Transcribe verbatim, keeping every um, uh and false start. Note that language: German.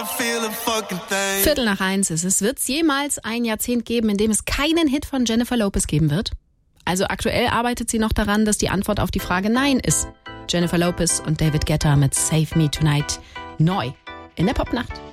Viertel nach eins ist es. Wird es jemals ein Jahrzehnt geben, in dem es keinen Hit von Jennifer Lopez geben wird? Also aktuell arbeitet sie noch daran, dass die Antwort auf die Frage Nein ist. Jennifer Lopez und David Guetta mit Save Me Tonight neu in der Popnacht.